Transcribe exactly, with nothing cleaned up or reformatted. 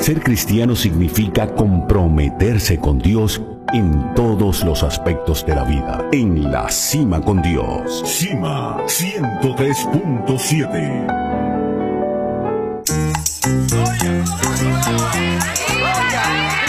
Ser cristiano significa comprometerse con Dios en todos los aspectos de la vida. En La Cima con Dios. Cima ciento tres punto siete. Oye,